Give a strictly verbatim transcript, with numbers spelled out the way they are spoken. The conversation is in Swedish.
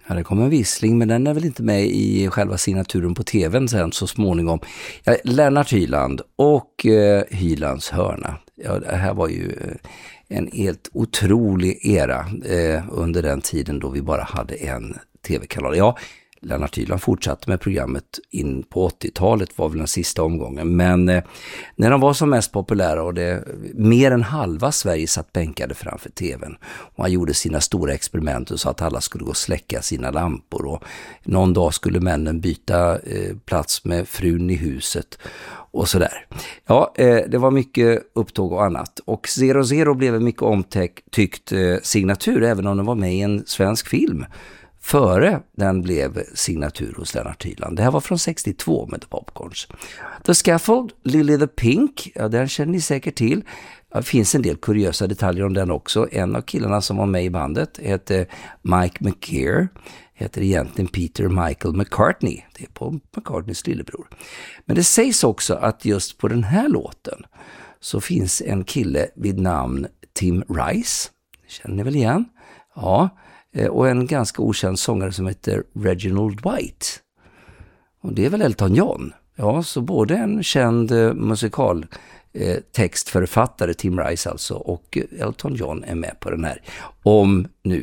Ja, det kommer en vissling, men den är väl inte med i själva signaturen på tvn sen så småningom. Ja, Lennart Hyland och eh, Hylands hörna. Ja, det här var ju en helt otrolig era eh, under den tiden då vi bara hade en tv-kanal. Ja, Lennart Hyland fortsatte med programmet in på åttiotalet var väl den sista omgången. Men eh, när de var som mest populära och det mer än halva Sverige satt bänkade framför tvn. Och han gjorde sina stora experiment och sa att alla skulle gå och släcka sina lampor. Och någon dag skulle männen byta eh, plats med frun i huset och sådär. Ja, eh, det var mycket upptåg och annat. Och Zero Zero blev en mycket omtyckt eh, signatur även om den var med i en svensk film. Före den blev signatur hos Lennart Hyland. Det här var från sextiotvå med The Popcorns. The Scaffold, Lily the Pink, ja, den känner ni säkert till. Det finns en del kuriösa detaljer om den också. En av killarna som var med i bandet heter Mike McKeer. Heter egentligen Peter Michael McCartney. Det är på McCartneys lillebror. Men det sägs också att just på den här låten så finns en kille vid namn Tim Rice. Känner ni väl igen? Ja. Och en ganska okänd sångare som heter Reginald White. Och det är väl Elton John. Ja, så både en känd eh, musikal eh, textförfattare, Tim Rice alltså, och Elton John är med på den här. Om nu